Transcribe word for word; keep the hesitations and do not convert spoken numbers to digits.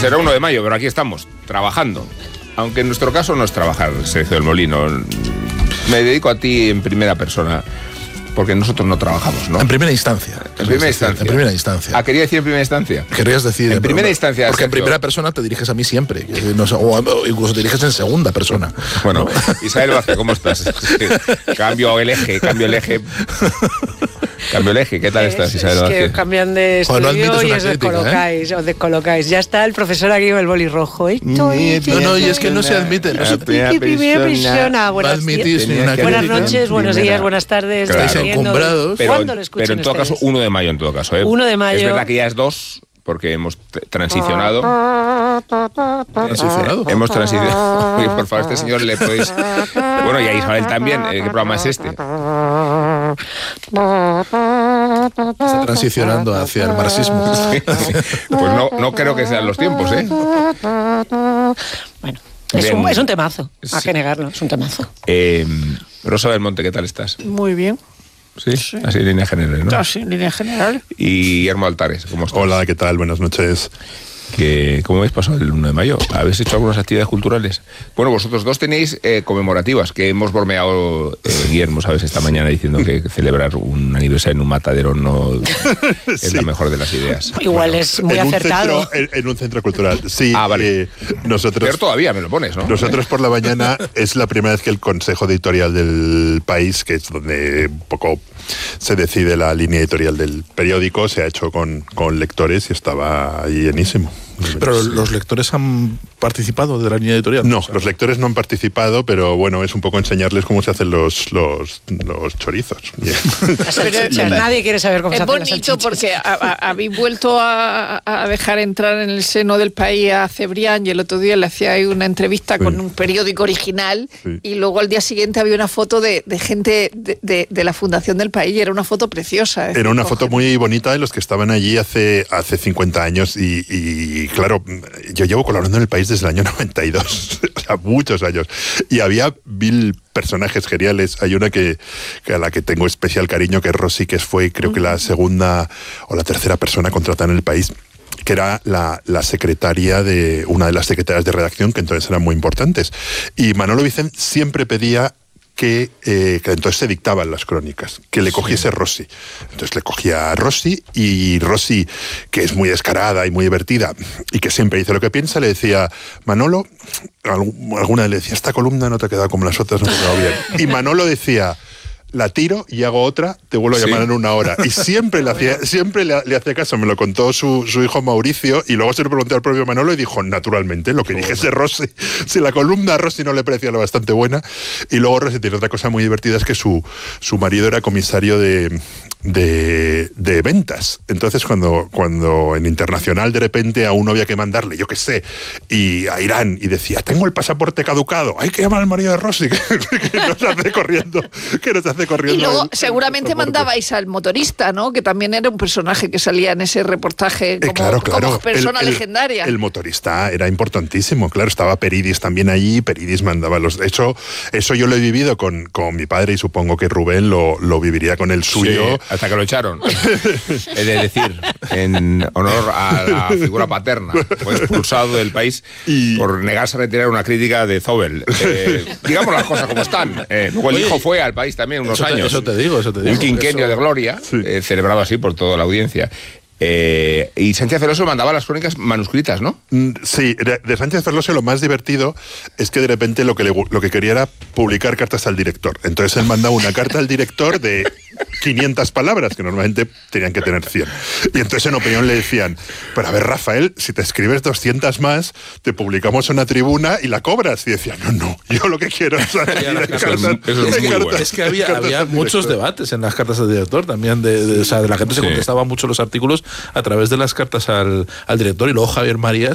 será uno de mayo, pero aquí estamos, trabajando. Aunque en nuestro caso no es trabajar, Sergio del Molino. Me dedico a ti en primera persona, porque nosotros no trabajamos, ¿no? En primera instancia. En primera instancia. En primera instancia. Ah, quería decir en primera instancia. Querías decir... En primera instancia. Porque en primera persona te diriges a mí siempre. No sé, o incluso te diriges en segunda persona. Bueno, Isabel Vázquez, ¿cómo estás? Cambio el eje, cambio el eje... Cambio el eje, ¿qué tal estás, Isabel Es Vázquez? que cambian de estudio Joder, no y os crítica, descolocáis, ¿eh? os descolocáis. Ya está el profesor aquí con el bolirrojo. No, no, y es que no se admite. No se Primera persona. Buenas, buenas noches, buenos días, buenas tardes. Claro. Estáis encumbrados. Pero, ¿Cuándo lo escuchan pero en todo ustedes? caso, uno de mayo en todo caso, ¿eh? uno de mayo. Es verdad que ya es dos, porque hemos t- transicionado. ¿Transicionado? Hemos transicionado. Oye, por favor, este señor le podéis... Bueno, y a Isabel también. ¿Qué programa es este? Está transicionando hacia el marxismo. Sí, sí. Pues no, no creo que sean los tiempos, ¿eh? Bueno, es un, es un temazo. Sí. Hay que negarlo, es un temazo. eh Rosa del Monte, ¿qué tal estás? Muy bien. Sí, sí. Así en línea general, ¿no? Así, en línea general. Y Guillermo Altares, ¿cómo estás? Hola, ¿qué tal? Buenas noches. Que, ¿Cómo habéis pasado el uno de mayo? ¿Habéis hecho algunas actividades culturales? Bueno, vosotros dos tenéis eh, conmemorativas, que hemos bromeado, eh, Guillermo, ¿sabes? Esta mañana diciendo que celebrar un aniversario en un matadero no es Sí. la mejor de las ideas. Igual Bueno, es muy en acertado. Un centro, en, en un centro cultural, sí. Ah, vale. eh, nosotros, Pero todavía me lo pones, ¿no? nosotros por la mañana es la primera vez que el Consejo Editorial del País, que es donde un poco se decide la línea editorial del periódico, se ha hecho con, con lectores y estaba ahí llenísimo. Pero los lectores han participado de la línea editorial. No, O sea, los lectores no han participado, pero bueno, es un poco enseñarles cómo se hacen los, los, los chorizos. Las salchichas. Nadie quiere saber cómo Es se hacen las bonito salchichas. porque a- a- habéis vuelto a, a dejar entrar en el seno del país a Cebrián, y el otro día le hacía ahí una entrevista Sí. con un periódico original, Sí. y luego al día siguiente había una foto de, de gente de, de- de la Fundación del País, y era una foto preciosa. Es Era una decir, foto cogen- muy bonita de los que estaban allí hace, hace cincuenta años y, y, claro, yo llevo colaborando en el País desde el año noventa y dos, o sea, muchos años. Y había mil personajes geniales. Hay una que, que a la que tengo especial cariño, que es Rosy, que fue creo que la segunda o la tercera persona contratada en el País, que era la, la secretaria de una de las secretarias de redacción, que entonces eran muy importantes. Y Manolo Vicent siempre pedía que, eh, que entonces se dictaban las crónicas, que le cogiese Rosy. Entonces le cogía a Rosy, y Rosy, que es muy descarada y muy divertida y que siempre dice lo que piensa, le decía: Manolo, alguna le decía, esta columna no te ha quedado como las otras, no te ha quedado bien. Y Manolo decía: la tiro y hago otra, te vuelvo a llamar Sí. en una hora. Y siempre le hacía, siempre le, le hacía caso. Me lo contó su, su hijo Mauricio, y luego se lo pregunté al propio Manolo y dijo, naturalmente, lo que dijese Rosy. Si la columna a Rosy no le parecía lo bastante buena. Y luego Rosy tiene otra cosa muy divertida, es que su, su marido era comisario de, de, de ventas. Entonces, cuando, cuando en Internacional de repente a uno había que mandarle, yo qué sé, y a Irán, y decía, tengo el pasaporte caducado, hay que llamar al marido de Rosy, que, que nos hace corriendo, que nos hace corriendo. Y luego el- el seguramente pasaporte. mandabais al motorista, ¿no? Que también era un personaje que salía en ese reportaje como, Eh, claro, claro. como persona El- el- legendaria. El motorista era importantísimo, claro. Estaba Peridis también allí, Peridis mandaba los... De hecho, eso yo lo he vivido con, con mi padre, y supongo que Rubén lo, lo viviría con el suyo. Sí, hasta que lo echaron. Es de decir, en honor a la figura paterna. Fue expulsado del país Y- por negarse a retirar una crítica de Zobel. Eh, digamos las cosas como están. Eh, luego el Oye, hijo fue al país también unos eso te- años. eso te digo, eso te digo. Un quinquenio Eso- de gloria, Sí. eh, celebrado así por toda la audiencia. Eh, y Sánchez Veloso mandaba las crónicas manuscritas, ¿no? Mm, Sí, de, de Sánchez Ferlosio lo más divertido es que de repente lo que, le gu- lo que quería era publicar cartas al director. Entonces él mandaba una carta al director de quinientas palabras, que normalmente tenían que tener cien. Y entonces en opinión le decían, pero a ver, Rafael, si te escribes doscientas más, te publicamos una tribuna y la cobras. Y decía, no, no, yo lo que quiero es... Eso es- eso es muy bueno. Es que había, cartas había al muchos director. debates en las cartas del director también, de, de- o sea, de la gente se Sí. contestaba mucho los artículos a través de las cartas al, al director, y luego Javier Marías